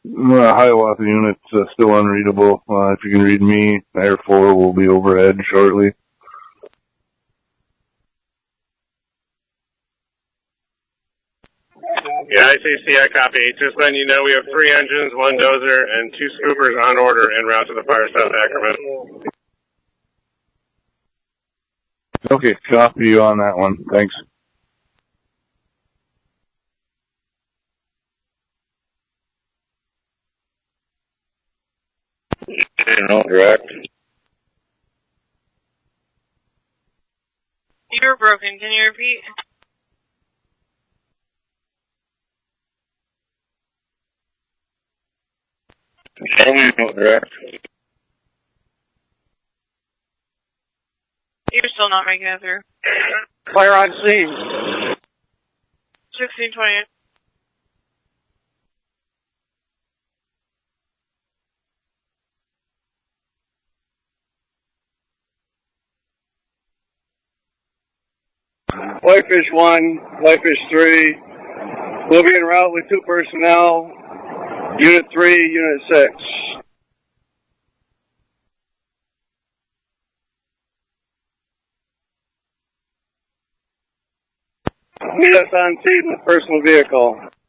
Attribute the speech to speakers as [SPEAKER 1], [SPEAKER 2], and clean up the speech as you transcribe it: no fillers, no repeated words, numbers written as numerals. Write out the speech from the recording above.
[SPEAKER 1] Hiawatha unit's still unreadable. If you can read me, Air 4 will be overhead shortly.
[SPEAKER 2] Yeah, ICC, I copy. Just letting you know we have 3 engines, 1 dozer, and 2 scoopers on order en route to the fire South Ackerman.
[SPEAKER 1] Okay, copy you on that one. Thanks.
[SPEAKER 3] General, direct.
[SPEAKER 4] You were broken. Can you repeat?
[SPEAKER 3] General, direct.
[SPEAKER 4] You're still not making it through.
[SPEAKER 5] Fire on scene.
[SPEAKER 4] 1628.
[SPEAKER 5] Whitefish 1, Whitefish 3. We'll be en route with 2 personnel. Unit 3, Unit 6. Meet us on scene with personal vehicle.